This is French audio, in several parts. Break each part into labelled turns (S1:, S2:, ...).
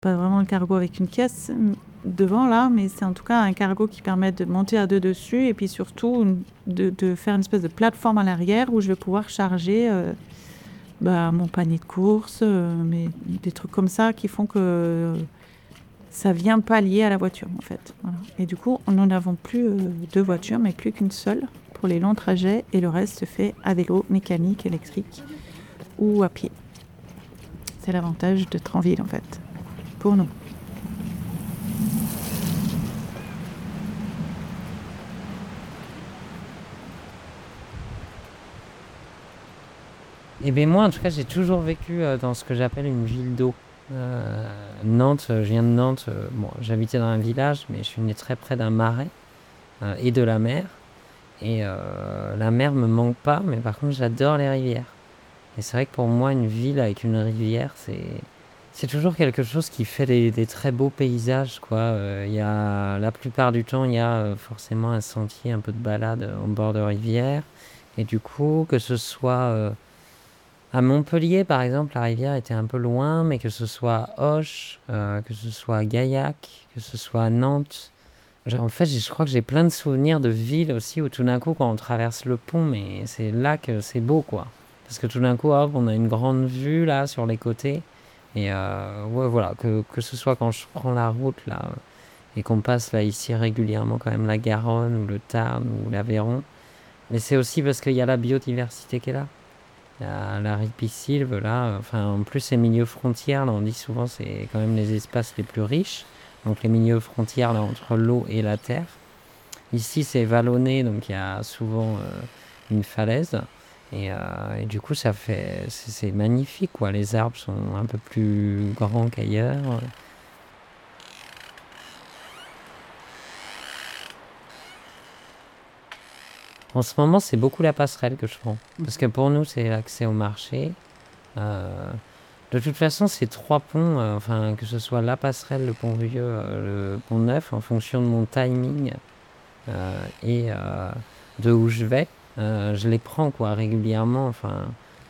S1: pas vraiment un cargo avec une caisse devant là, mais c'est en tout cas un cargo qui permet de monter à 2 dessus et puis surtout de faire une espèce de plateforme à l'arrière où je vais pouvoir charger mon panier de courses, des trucs comme ça qui font que ça vient pallier à la voiture en fait. Voilà. Et du coup, nous n'avons plus 2 voitures, mais plus qu'une seule pour les longs trajets et le reste se fait à vélo, mécanique, électrique ou à pied. C'est l'avantage d'être en ville en fait, pour nous.
S2: Et bien moi, en tout cas, j'ai toujours vécu dans ce que j'appelle une ville d'eau. Nantes, je viens de Nantes. Bon, j'habitais dans un village, mais je suis né très près d'un marais et de la mer. Et la mer me manque pas, mais par contre, j'adore les rivières. Et c'est vrai que pour moi, une ville avec une rivière, c'est toujours quelque chose qui fait des très beaux paysages, quoi. La plupart du temps, il y a forcément un sentier, un peu de balade au bord de rivière. Et du coup, que ce soit à Montpellier, par exemple, la rivière était un peu loin, mais que ce soit à Auch, que ce soit à Gaillac, que ce soit à Nantes. En fait, je crois que j'ai plein de souvenirs de villes aussi où tout d'un coup, quand on traverse le pont, mais c'est là que c'est beau, quoi. Parce que tout d'un coup, hop, on a une grande vue là sur les côtés. Et ouais, voilà, que ce soit quand je prends la route là et qu'on passe là ici régulièrement quand même la Garonne ou le Tarn ou l'Aveyron. Mais c'est aussi parce qu'il y a la biodiversité qui est là. La ripisylve, là, enfin, en plus, ces milieux frontières, là, on dit souvent, c'est quand même les espaces les plus riches. Donc, les milieux frontières, là, entre l'eau et la terre. Ici, c'est vallonné, donc il y a souvent une falaise. Et du coup, c'est magnifique, quoi. Les arbres sont un peu plus grands qu'ailleurs. En ce moment, c'est beaucoup la passerelle que je prends. Parce que pour nous, c'est l'accès au marché. De toute façon, ces 3 ponts, enfin, que ce soit la passerelle, le pont Vieux, le pont Neuf, en fonction de mon timing et de où je vais, je les prends quoi régulièrement. Enfin,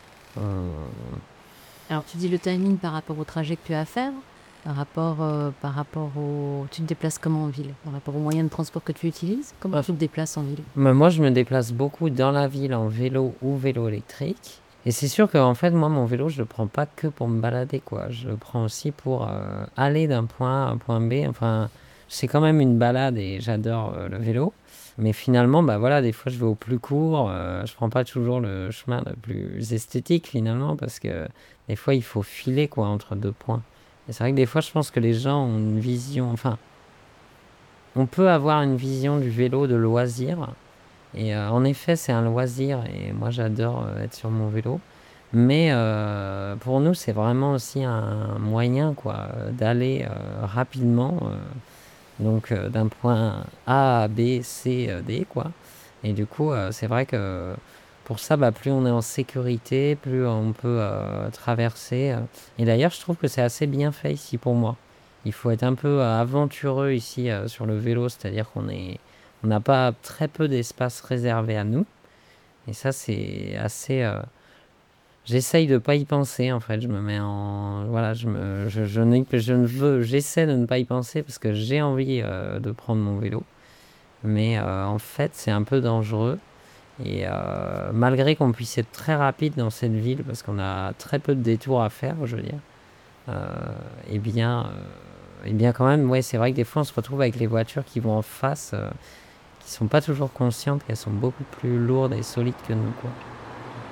S3: Alors, tu dis le timing par rapport au trajet que tu as à faire, par rapport au... Tu te déplaces comment en ville? Par rapport aux moyens de transport que tu utilises? Comment tu te déplaces en ville?
S2: moi, je me déplace beaucoup dans la ville en vélo ou vélo électrique. Et c'est sûr que en fait, moi, mon vélo, je le prends pas que pour me balader, quoi. Je le prends aussi pour aller d'un point A à un point B. Enfin, c'est quand même une balade et j'adore le vélo. Mais finalement, bah voilà, des fois, je vais au plus court. Je prends pas toujours le chemin le plus esthétique, finalement, parce que des fois, il faut filer, quoi, entre 2 points. Et c'est vrai que des fois, je pense que les gens ont une vision... Enfin, on peut avoir une vision du vélo de loisir. Et en effet, c'est un loisir et moi j'adore être sur mon vélo. Mais pour nous, c'est vraiment aussi un moyen quoi, d'aller rapidement d'un point A à B, C, D. Quoi. Et du coup, c'est vrai que pour ça, bah, plus on est en sécurité, plus on peut traverser. Et d'ailleurs, je trouve que c'est assez bien fait ici pour moi. Il faut être un peu aventureux ici sur le vélo, c'est-à-dire on n'a pas très peu d'espace réservé à nous. Et ça, c'est assez. J'essaye de pas y penser en fait. Je me mets en. Voilà, je ne veux. J'essaie de ne pas y penser parce que j'ai envie de prendre mon vélo. Mais en fait, c'est un peu dangereux. Et malgré qu'on puisse être très rapide dans cette ville, parce qu'on a très peu de détours à faire, je veux dire, eh bien, quand même, ouais, c'est vrai que des fois, on se retrouve avec les voitures qui vont en face, qui sont pas toujours conscientes qu'elles sont beaucoup plus lourdes et solides que nous, quoi.